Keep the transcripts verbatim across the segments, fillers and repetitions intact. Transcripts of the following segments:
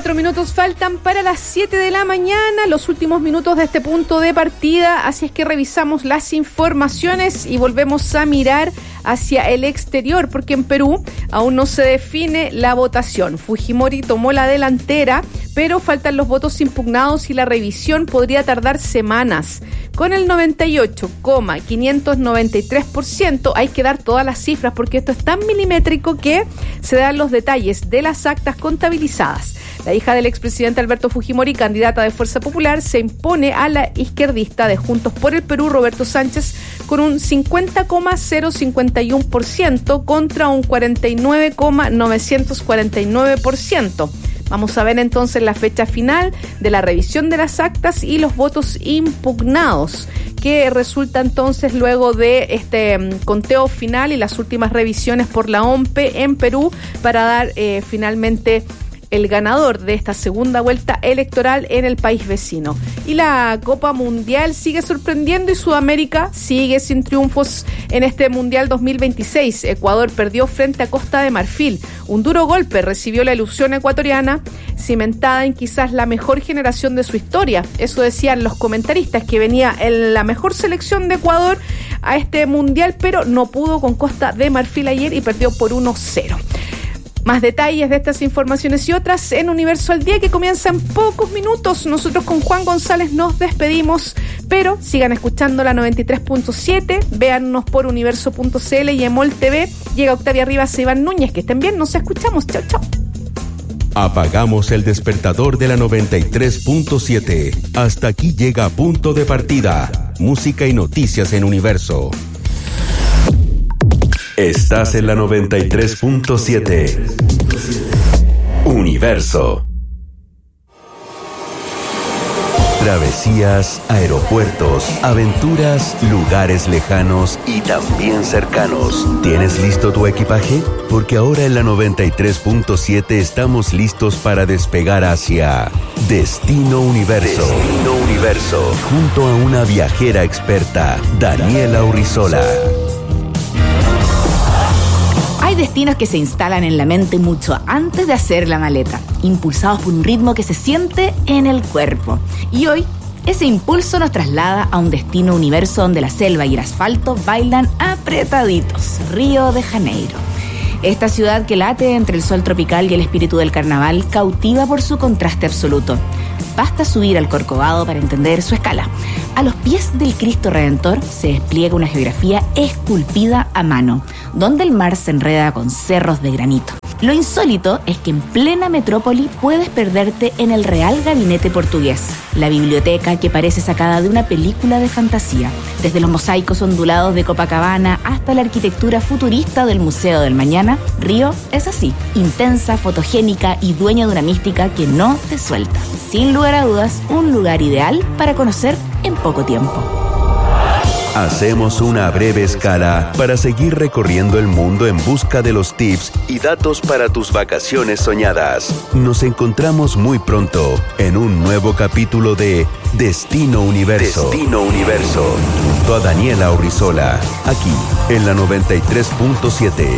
Cuatro minutos faltan para las siete de la mañana, los últimos minutos de este punto de partida, así es que revisamos las informaciones y volvemos a mirar hacia el exterior, porque en Perú aún no se define la votación. Fujimori tomó la delantera, pero faltan los votos impugnados y la revisión podría tardar semanas. Con el noventa y ocho coma quinientos noventa y tres por ciento, hay que dar todas las cifras porque esto es tan milimétrico que se dan los detalles de las actas contabilizadas. La hija del expresidente Alberto Fujimori, candidata de Fuerza Popular, se impone a la izquierdista de Juntos por el Perú, Roberto Sánchez, con un cincuenta coma cero cincuenta y uno por ciento contra un cuarenta y nueve coma novecientos cuarenta y nueve por ciento. Vamos a ver entonces la fecha final de la revisión de las actas y los votos impugnados, que resulta entonces luego de este um, conteo final y las últimas revisiones por la O M P E en Perú para dar eh, finalmente el ganador de esta segunda vuelta electoral en el país vecino. Y la Copa Mundial sigue sorprendiendo y Sudamérica sigue sin triunfos en este Mundial dos mil veintiséis. Ecuador perdió frente a Costa de Marfil. Un duro golpe recibió la ilusión ecuatoriana, cimentada en quizás la mejor generación de su historia. Eso decían los comentaristas, que venía en la mejor selección de Ecuador a este Mundial, pero no pudo con Costa de Marfil ayer y perdió por uno cero. Más detalles de estas informaciones y otras en Universo al Día, que comienza en pocos minutos. Nosotros con Juan González nos despedimos, pero sigan escuchando la noventa y tres punto siete, véannos por universo punto c l y Emol T V. Llega Octavia Rivas e Iván Núñez. Que estén bien, nos escuchamos. Chao, chao. Apagamos el despertador de la noventa y tres punto siete. Hasta aquí llega Punto de Partida. Música y noticias en Universo. Estás en la noventa y tres punto siete. Universo. Travesías, aeropuertos, aventuras, lugares lejanos y también cercanos. ¿Tienes listo tu equipaje? Porque ahora en la noventa y tres punto siete estamos listos para despegar hacia Destino Universo. Destino Universo. Junto a una viajera experta, Daniela Urrizola. Hay destinos que se instalan en la mente mucho antes de hacer la maleta, impulsados por un ritmo que se siente en el cuerpo. Y hoy, ese impulso nos traslada a un destino universo donde la selva y el asfalto bailan apretaditos: Río de Janeiro. Esta ciudad que late entre el sol tropical y el espíritu del carnaval cautiva por su contraste absoluto. Basta subir al Corcovado para entender su escala. A los pies del Cristo Redentor se despliega una geografía esculpida a mano, donde el mar se enreda con cerros de granito. Lo insólito es que en plena metrópoli puedes perderte en el Real Gabinete Portugués, la biblioteca que parece sacada de una película de fantasía. Desde los mosaicos ondulados de Copacabana hasta la arquitectura futurista del Museo del Mañana, Río es así, intensa, fotogénica y dueña de una mística que no te suelta. Sin lugar a dudas, un lugar ideal para conocer en poco tiempo. Hacemos una breve escala para seguir recorriendo el mundo en busca de los tips y datos para tus vacaciones soñadas. Nos encontramos muy pronto en un nuevo capítulo de Destino Universo. Destino Universo, junto a Daniela Urrizola, aquí en la noventa y tres punto siete.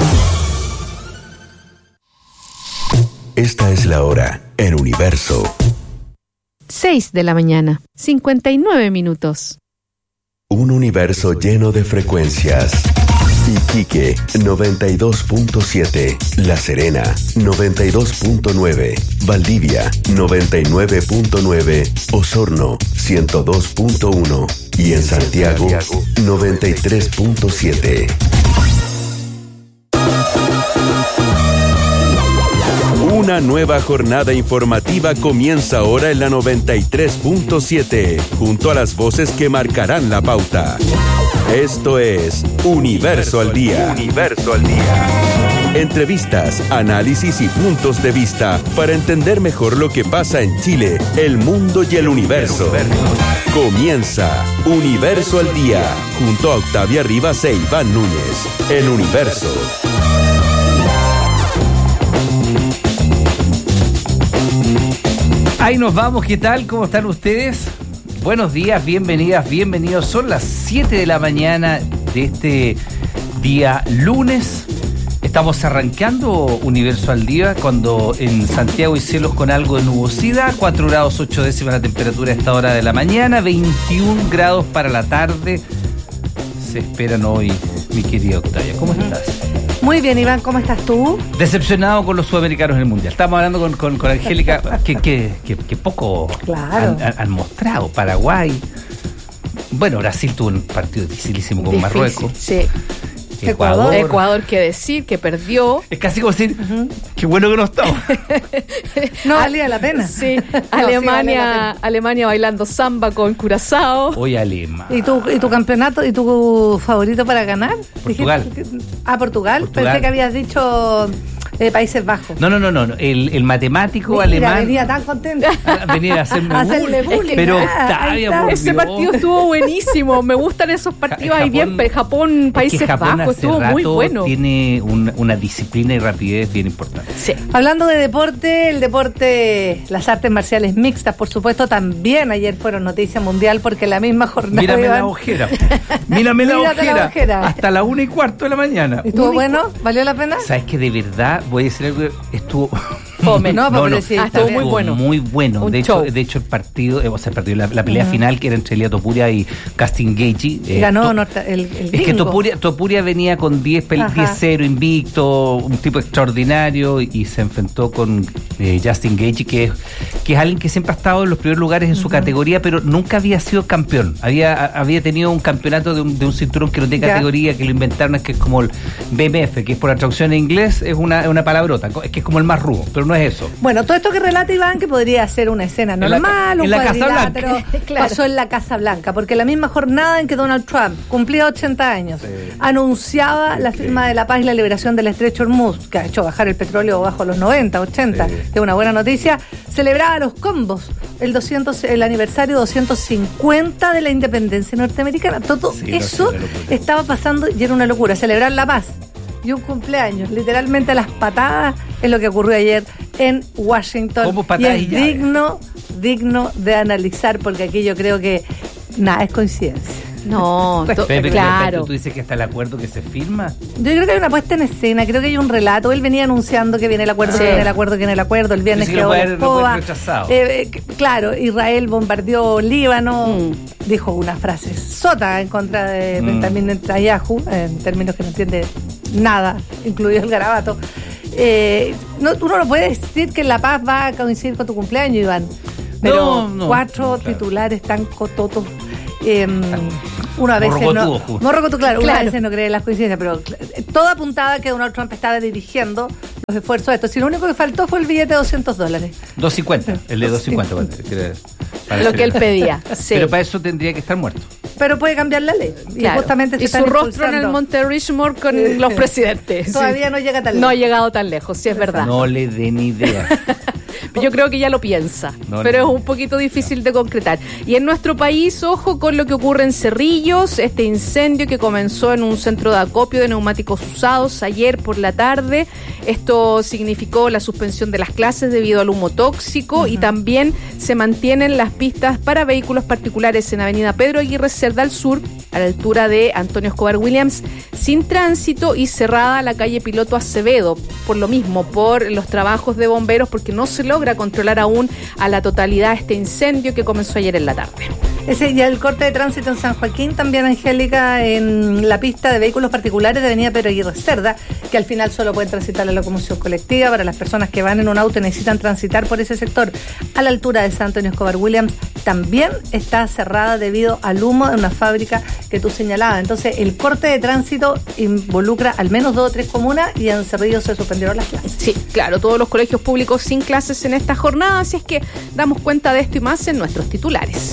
Esta es la hora en Universo. seis de la mañana, cincuenta y nueve minutos. Un universo lleno de frecuencias. Iquique, noventa y dos punto siete. La Serena, noventa y dos punto nueve. Valdivia, noventa y nueve punto nueve. Osorno, ciento dos punto uno. Y en Santiago, noventa y tres punto siete. Una nueva jornada informativa comienza ahora en la noventa y tres punto siete, junto a las voces que marcarán la pauta. Esto es Universo al Día. Universo al Día. Entrevistas, análisis y puntos de vista para entender mejor lo que pasa en Chile, el mundo y el universo. Comienza Universo al Día, junto a Octavia Rivas e Iván Núñez, en Universo. Ahí nos vamos, ¿qué tal? ¿Cómo están ustedes? Buenos días, bienvenidas, bienvenidos. Son las siete de la mañana de este día lunes Estamos arrancando Universo al Día cuando en Santiago hay cielos con algo de nubosidad, cuatro grados ocho décimas la temperatura a esta hora de la mañana, veintiún grados para la tarde. Se esperan hoy, mi querida Octavia. ¿Cómo estás? Muy bien, Iván, ¿cómo estás tú? Decepcionado con los sudamericanos en el Mundial. Estamos hablando con, con, con Angélica, que, que, que, que poco claro. han, han mostrado. Paraguay. Bueno, Brasil tuvo un partido dificilísimo con Difícil, Marruecos. Sí. Ecuador. Ecuador, qué decir, que perdió. Es casi como decir, uh-huh. qué bueno que no estamos. No valía la pena. Sí, no, Alemania, sí la pena. Alemania bailando samba con Curazao. Hoy Alemania. ¿Y tu, ¿Y tu campeonato y tu favorito para ganar? Portugal. Dijiste, ah, Portugal. Portugal. Pensé que habías dicho eh, Países Bajos. No, no, no, no. El, el matemático Mira, alemán. venía tan contento. Venía a hacerme a hacerle bullying. bullying. Pero Ah, Octavia, por Ese Dios. partido estuvo buenísimo. Me gustan esos partidos ahí bien. Japón, Países es que Japón Bajos, hace estuvo rato muy bueno. Tiene un, una disciplina y rapidez bien importante. Sí. Hablando de deporte, el deporte, las artes marciales mixtas, por supuesto, también ayer fueron noticia mundial porque la misma jornada. Mírame Iván, la ojera. Mírame la Mírate ojera. la ojera. Hasta la una y cuarto de la mañana. ¿Estuvo Una y bueno? cuarto. ¿Valió la pena? ¿Sabes que de verdad voy a decir algo? Estuvo. Fome. No, No, pero no, sí, ah, estuvo también. muy bueno. Muy bueno. Un De hecho, show. de hecho, el partido, eh, o sea, el partido, la, la pelea uh-huh. final que era entre Elia Topuria y Casting Gaethje. Eh, ganó to- Norte, el, el Es que gringo. Topuria, Topuria venía con diez cero invicto, un tipo extraordinario, y, y se enfrentó con eh, Justin Gaethje, que es, que es alguien que siempre ha estado en los primeros lugares en su uh-huh. categoría, pero nunca había sido campeón. Había, había tenido un campeonato de un, de un cinturón que no tiene categoría, que lo inventaron, es que es como el B M F, que es por la traducción en inglés, es una, una palabrota, es que es como el más rudo, pero no es eso. Bueno, todo esto que relata Iván, que podría ser una escena normal, en la, un en la Casa cuadrilátero, Blanca. claro. Pasó en la Casa Blanca, porque la misma jornada en que Donald Trump cumplía ochenta años, sí. anunciaba okay. la firma de la paz y la liberación del estrecho Hormuz, que ha hecho bajar el petróleo bajo los noventa, ochenta, sí. que es una buena noticia, celebraba los combos, el, doscientos, el aniversario doscientos cincuenta de la independencia norteamericana. Todo sí, eso no, estaba pasando y era una locura, celebrar la paz. Y un cumpleaños, literalmente a las patadas, es lo que ocurrió ayer en Washington. ¿Cómo patadas y es digno, digno de analizar, porque aquí yo creo que nada es coincidencia. No, to- pero, claro. Pero tú dices que está el acuerdo que se firma. Yo creo que hay una puesta en escena, creo que hay un relato. Él venía anunciando que viene el acuerdo, sí. que viene el acuerdo, que viene el acuerdo. El viernes quedó la escoba. Eh, eh, claro, Israel bombardeó Líbano, mm. dijo una frase sota en contra de Benjamín mm. Netanyahu, en términos que no entiende nada, incluido el garabato. Eh, no, uno no puede decir que la paz va a coincidir con tu cumpleaños, Iván. Pero no, no, cuatro no, claro. titulares tan cototos. Eh, una vez no, morrocotudo, claro, claro. una vez no cree en las coincidencias, pero todo apuntaba que Donald Trump estaba dirigiendo los esfuerzos de esto. Si lo único que faltó fue el billete de doscientos dólares. doscientos cincuenta, el de doscientos cincuenta. Lo que él pedía. Sí. Pero para eso tendría que estar muerto. Pero puede cambiar la ley. Claro. Y justamente se y están su rostro en el Monte Rushmore con sí. los presidentes. Todavía sí. no llega tan lejos. No ha llegado tan lejos, sí es verdad. No le dé ni idea. Yo creo que ya lo piensa, no, pero no, es un poquito difícil no. de concretar. Y en nuestro país, ojo con lo que ocurre en Cerrillos, este incendio que comenzó en un centro de acopio de neumáticos usados ayer por la tarde. Esto significó la suspensión de las clases debido al humo tóxico uh-huh. y también se mantienen las pistas para vehículos particulares en Avenida Pedro Aguirre Cerda al sur, a la altura de Antonio Escobar Williams, sin tránsito, y cerrada la calle Piloto Acevedo, por lo mismo, por los trabajos de bomberos, porque no se logra controlar aún a la totalidad este incendio que comenzó ayer en la tarde. Ese y el corte de tránsito en San Joaquín, también, Angélica, en la pista de vehículos particulares de Avenida Pedro Aguirre Cerda, que al final solo pueden transitar la locomoción colectiva. Para las personas que van en un auto y necesitan transitar por ese sector a la altura de San Antonio Escobar Williams, también está cerrada debido al humo de una fábrica que tú señalabas. Entonces, el corte de tránsito involucra al menos dos o tres comunas, y en Cerrillo se suspendieron las clases. Sí, claro, todos los colegios públicos sin clases en esta jornada, así es que damos cuenta de esto y más en nuestros titulares.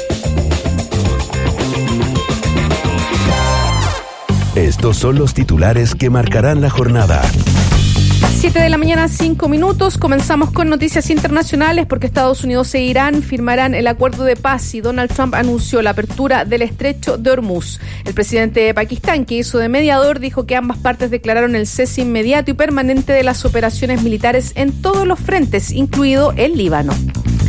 Estos son los titulares que marcarán la jornada. siete de la mañana, cinco minutos. Comenzamos con noticias internacionales porque Estados Unidos e Irán firmarán el acuerdo de paz y Donald Trump anunció la apertura del estrecho de Hormuz. El presidente de Pakistán, que hizo de mediador, dijo que ambas partes declararon el cese inmediato y permanente de las operaciones militares en todos los frentes, incluido el Líbano.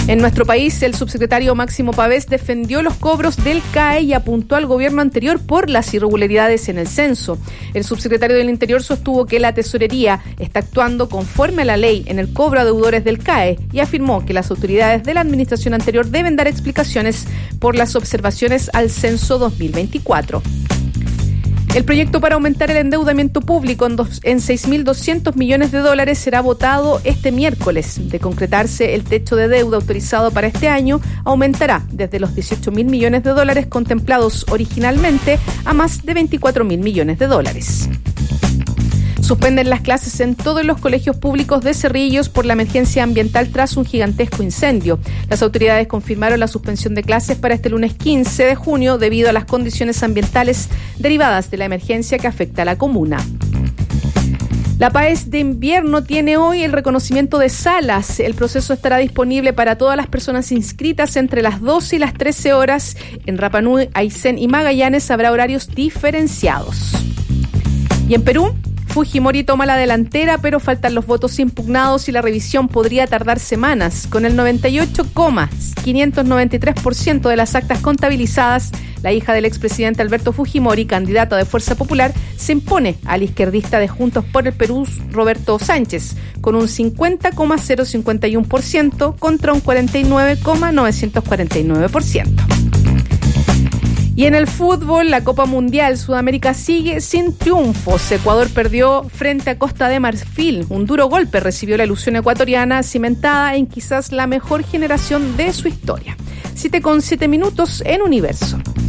En nuestro país, el subsecretario Máximo Pavés defendió los cobros del C A E y apuntó al gobierno anterior por las irregularidades en el censo. El subsecretario del Interior sostuvo que la Tesorería está actuando conforme a la ley en el cobro a deudores del C A E y afirmó que las autoridades de la administración anterior deben dar explicaciones por las observaciones al censo dos mil veinticuatro. El proyecto para aumentar el endeudamiento público en, dos, en seis mil doscientos millones de dólares será votado este miércoles. De concretarse, el techo de deuda autorizado para este año aumentará desde los dieciocho mil millones de dólares contemplados originalmente a más de veinticuatro mil millones de dólares. Suspenden las clases en todos los colegios públicos de Cerrillos por la emergencia ambiental tras un gigantesco incendio. Las autoridades confirmaron la suspensión de clases para este lunes quince de junio debido a las condiciones ambientales derivadas de la emergencia que afecta a la comuna. La PAES de invierno tiene hoy el reconocimiento de salas. El proceso estará disponible para todas las personas inscritas entre las doce y las trece horas. En Rapa Nui, Aysén y Magallanes habrá horarios diferenciados. Y en Perú, Fujimori toma la delantera, pero faltan los votos impugnados y la revisión podría tardar semanas. Con el noventa y ocho coma quinientos noventa y tres por ciento de las actas contabilizadas, la hija del expresidente Alberto Fujimori, candidata de Fuerza Popular, se impone al izquierdista de Juntos por el Perú, Roberto Sánchez, con un cincuenta coma cero cincuenta y uno por ciento contra un cuarenta y nueve coma novecientos cuarenta y nueve por ciento. Y en el fútbol, la Copa Mundial, Sudamérica sigue sin triunfos. Ecuador perdió frente a Costa de Marfil. Un duro golpe recibió la ilusión ecuatoriana, cimentada en quizás la mejor generación de su historia. siete con siete minutos en Universo.